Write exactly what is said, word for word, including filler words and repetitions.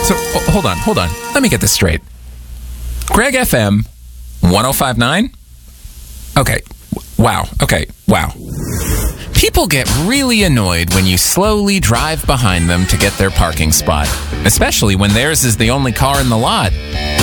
So, oh, hold on, hold on. Let me get this straight. Greg F M, one oh five point nine? Okay. Wow. Okay. Wow. People get really annoyed when you slowly drive behind them to get their parking spot, especially when theirs is the only car in the lot.